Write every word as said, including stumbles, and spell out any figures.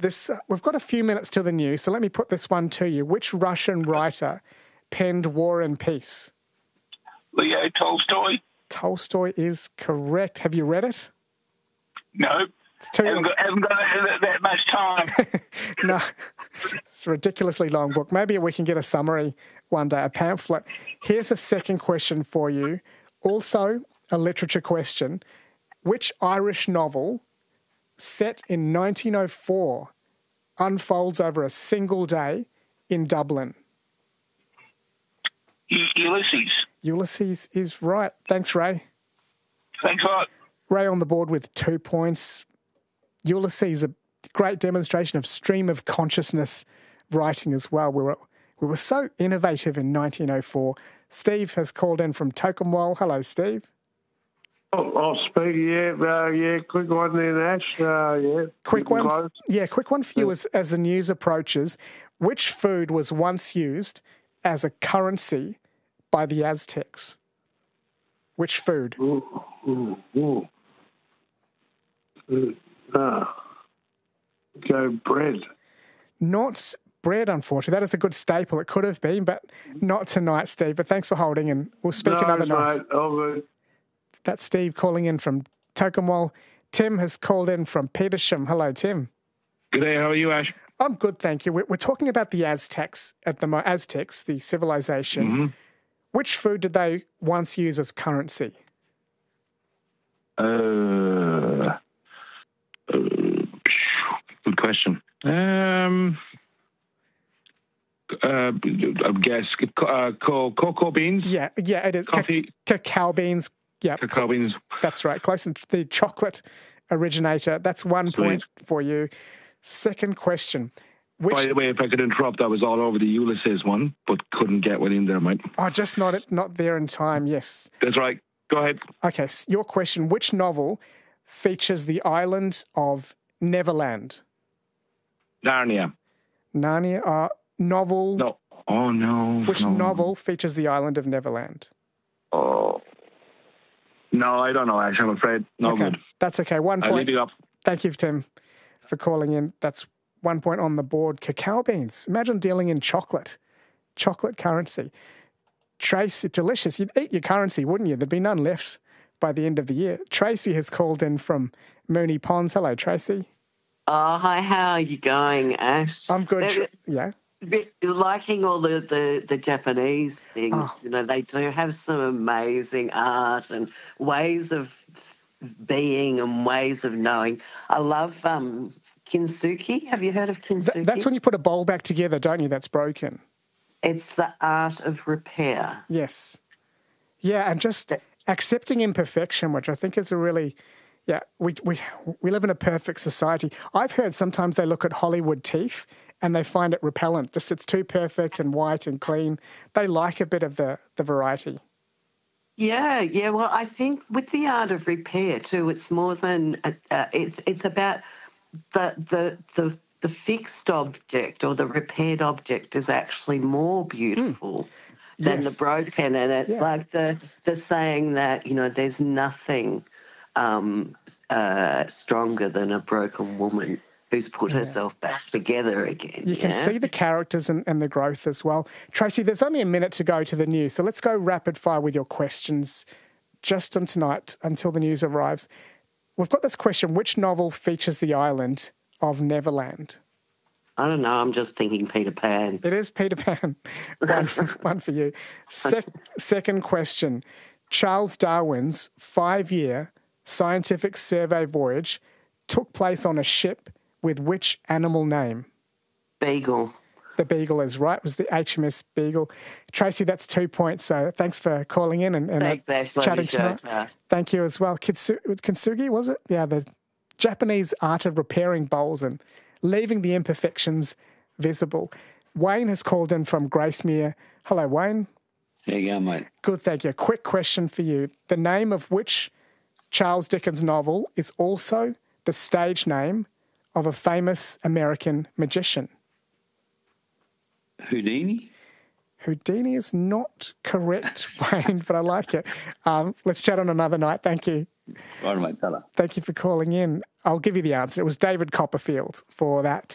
this, uh, we've got a few minutes till the news, so let me put this one to you. Which Russian writer penned War and Peace? Leo Tolstoy. Tolstoy is correct. Have you read it? No. It's too, haven't, got, haven't got that, that much time. No, it's a ridiculously long book. Maybe we can get a summary one day, a pamphlet. Here's a second question for you. Also a literature question. Which Irish novel set in nineteen oh four unfolds over a single day in Dublin? U- Ulysses. Ulysses is right. Thanks, Ray. Thanks a lot. Ray on the board with two points. Ulysses, a great demonstration of stream of consciousness writing as well. We were we were so innovative in nineteen oh four. Steve has called in from Tokemwell. Hello, Steve. Oh, I'll speak, yeah, uh, yeah, quick one there, Ash, uh, yeah. Quick one, close. yeah, quick one for you as, as the news approaches. Which food was once used as a currency by the Aztecs? Which food? Ooh, ooh, ooh. Uh, ah. Go bread. Not bread, unfortunately. That is a good staple. It could have been, but not tonight, Steve. But thanks for holding, and we'll speak no, another night. Mate, all good. That's Steve calling in from Tokemwell. Tim has called in from Petersham. Hello, Tim. Good day. How are you, Ash? I'm good, thank you. We're, we're talking about the Aztecs at the mo- Aztecs, the civilization. Mm-hmm. Which food did they once use as currency? Uh, uh, good question. Um, uh, I guess uh, co- cocoa beans. Yeah, yeah, it is. Coffee. Ca- cacao beans. Yeah, cacao beans. That's right. Close. The chocolate originator. That's one Sweet. point for you. Second question. Which, By the way, if I could interrupt, I was all over the Ulysses one, but couldn't get one in there, mate. Oh, just not not there in time. Yes. That's right. Go ahead. Okay. So your question: which novel features the island of Neverland? Narnia. Narnia. Uh, novel. No. Oh, no. Which no. novel features the island of Neverland? Oh. No, I don't know, Ash. I'm afraid. No okay. good. That's okay. One I'll point. leave you up. Thank you, Tim, for calling in. That's one point on the board. Cacao beans. Imagine dealing in chocolate. Chocolate currency. Tracy, delicious. You'd eat your currency, wouldn't you? There'd be none left by the end of the year. Tracy has called in from Mooney Ponds. Hello, Tracy. Oh, hi. How are you going, Ash? I'm good. They're, yeah. You're liking all the, the, the Japanese things. Oh. You know, they do have some amazing art and ways of being and ways of knowing. I love um, kintsugi. Have you heard of kintsugi? Th- that's when you put a bowl back together, don't you? That's broken. It's the art of repair. Yes. Yeah, and just accepting imperfection, which I think is a really, yeah, we we we live in a perfect society. I've heard sometimes they look at Hollywood teeth and they find it repellent. Just it's too perfect and white and clean. They like a bit of the, the variety. Yeah, yeah. Well, I think with the art of repair too, it's more than uh, uh, it's it's about the the the the fixed object or the repaired object is actually more beautiful mm. than yes. the broken, and it's yeah. like the the saying that, you know, there's nothing um, uh, stronger than a broken woman who's put yeah. herself back together again. You, you can know? see the characters and, and the growth as well. Tracy, there's only a minute to go to the news, so let's go rapid fire with your questions just on tonight until the news arrives. We've got this question: which novel features the island of Neverland? I don't know. I'm just thinking Peter Pan. It is Peter Pan. one, one for you. Se- second question: Charles Darwin's five-year scientific survey voyage took place on a ship with which animal name? Beagle. The Beagle is right. It was the H M S Beagle. Tracy, that's two points. So thanks for calling in and, and thanks, Ash. chatting tonight. Show. Thank you as well. Kitsu- Kintsugi, was it? Yeah, the Japanese art of repairing bowls and leaving the imperfections visible. Wayne has called in from Gracemere. Hello, Wayne. There you go, mate. Good, thank you. Quick question for you. The name of which Charles Dickens novel is also the stage name of a famous American magician? Houdini? Houdini is not correct, Wayne, but I like it. Um, let's chat on another night. Thank you. Right, mate. Fella. Thank you for calling in. I'll give you the answer. It was David Copperfield for that.